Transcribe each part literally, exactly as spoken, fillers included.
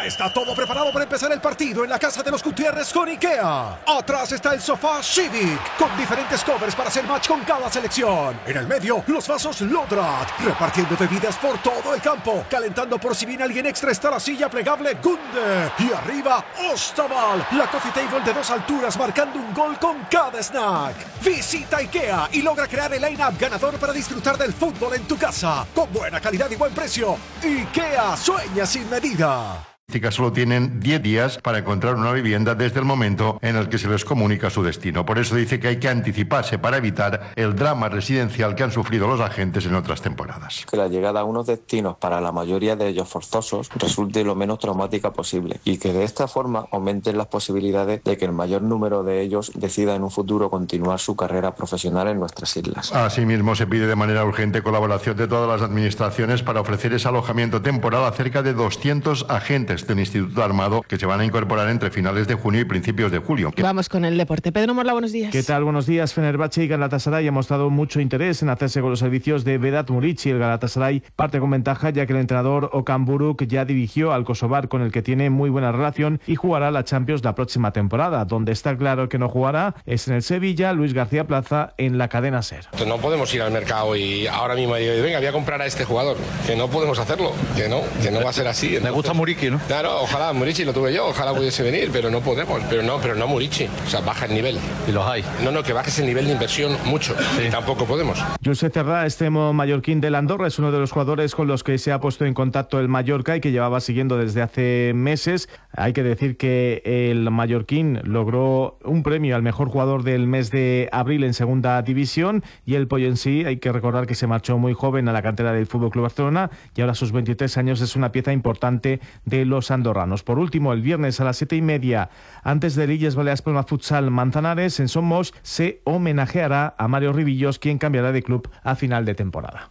Ya está todo preparado para empezar el partido en la casa de los Gutiérrez con IKEA. Atrás está el sofá Civic, con diferentes covers para hacer match con cada selección. En el medio, los vasos Lodrat, repartiendo bebidas por todo el campo. Calentando por si viene alguien extra está la silla plegable Gunde. Y arriba, Ostaval, la coffee table de dos alturas marcando un gol con cada snack. Visita IKEA y logra crear el line-up ganador para disfrutar del fútbol en tu casa. Con buena calidad y buen precio. IKEA, sueña sin medida. Solo tienen diez días para encontrar una vivienda desde el momento en el que se les comunica su destino. Por eso dice que hay que anticiparse para evitar el drama residencial que han sufrido los agentes en otras temporadas. Que la llegada a unos destinos, para la mayoría de ellos forzosos, resulte lo menos traumática posible y que de esta forma aumenten las posibilidades de que el mayor número de ellos decida en un futuro continuar su carrera profesional en nuestras islas. Asimismo, se pide de manera urgente colaboración de todas las administraciones para ofrecer ese alojamiento temporal a cerca de doscientos agentes del Instituto Armado que se van a incorporar entre finales de junio y principios de julio. Vamos con el deporte. Pedro Morla, buenos días. ¿Qué tal? Buenos días. Fenerbahce y Galatasaray han mostrado mucho interés en hacerse con los servicios de Vedat Murici. El Galatasaray parte con ventaja ya que el entrenador Okan Buruk ya dirigió al Kosovar, con el que tiene muy buena relación, y jugará la Champions la próxima temporada. Donde está claro que no jugará es en el Sevilla. Luis García Plaza en la cadena SER. No podemos ir al mercado y ahora mismo decir, venga, voy a comprar a este jugador. Que no podemos hacerlo. Que no, que no va a ser así. Entonces, me gusta Murici, ¿no? Claro, ojalá Murici lo tuve yo, ojalá pudiese venir, pero no podemos, pero no, pero no Murici, o sea, baja el nivel. ¿Y los hay? No, no, que bajes el nivel de inversión mucho, sí. Tampoco podemos. Josep Cerrá, extremo mallorquín del Andorra, es uno de los jugadores con los que se ha puesto en contacto el Mallorca y que llevaba siguiendo desde hace meses. Hay que decir que el mallorquín logró un premio al mejor jugador del mes de abril en segunda división, y el pollo en sí, hay que recordar que se marchó muy joven a la cantera del F C Barcelona y ahora a sus veintitrés años es una pieza importante de los andorranos. Por último, el viernes a las siete y media, antes de Illes Balears Palma Futsal Manzanares, en Somos, se homenajeará a Mario Ribillos, quien cambiará de club a final de temporada.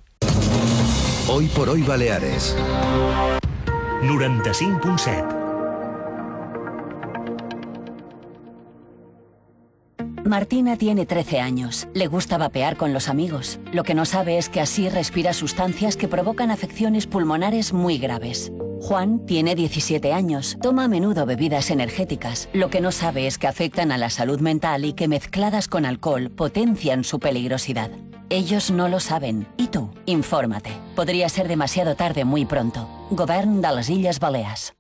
Hoy por hoy Baleares. noranta-cinc punt set. Martina tiene trece años. Le gusta vapear con los amigos. Lo que no sabe es que así respira sustancias que provocan afecciones pulmonares muy graves. Juan tiene diecisiete años. Toma a menudo bebidas energéticas. Lo que no sabe es que afectan a la salud mental y que mezcladas con alcohol potencian su peligrosidad. Ellos no lo saben. ¿Y tú? Infórmate. Podría ser demasiado tarde muy pronto. Govern de les Illes Balears.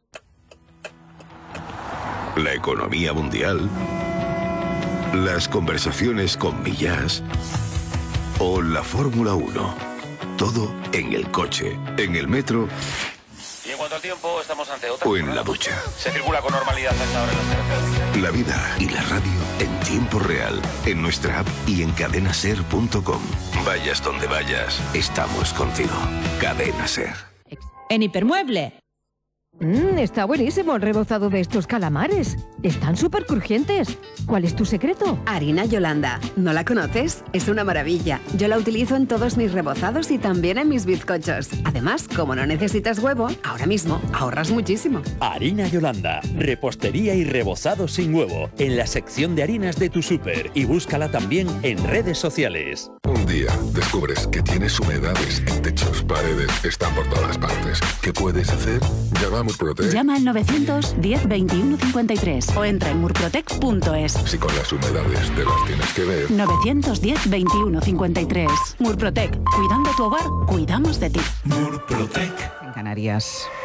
La economía mundial, las conversaciones con Millás o la Fórmula uno. Todo en el coche, en el metro. Y en cuanto al tiempo, estamos ante otra. O en la ducha. Se circula con normalidad hasta ahora en las carreteras. La vida y la radio en tiempo real, en nuestra app y en cadena ser punto com. Vayas donde vayas, estamos contigo. Cadena Ser. En Hipermueble. Mmm, está buenísimo el rebozado de estos calamares. Están súper crujientes. ¿Cuál es tu secreto? Harina Yolanda. ¿No la conoces? Es una maravilla. Yo la utilizo en todos mis rebozados y también en mis bizcochos. Además, como no necesitas huevo, ahora mismo ahorras muchísimo. Harina Yolanda. Repostería y rebozado sin huevo. En la sección de harinas de tu súper. Y búscala también en redes sociales. Un día descubres que tienes humedades en techos, paredes, están por todas partes. ¿Qué puedes hacer? Llama a Murprotec. Llama al novecientos diez veintiuno cincuenta y tres o entra en murprotec punto es. Si con las humedades te las tienes que ver. novecientos diez veintiuno cincuenta y tres. Murprotec. Cuidando tu hogar, cuidamos de ti. Murprotec. En Canarias.